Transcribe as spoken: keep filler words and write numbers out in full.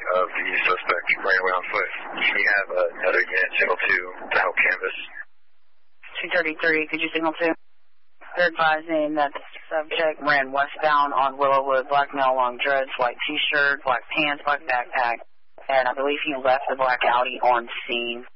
of the suspect ran away on foot. Can you have uh, another unit signal two to help canvas? two thirty-three, could you signal two? They're advising that the subject ran westbound on Willowwood, black male, long dreads, white t-shirt, black pants, black backpack, and I believe he left the black Audi on scene.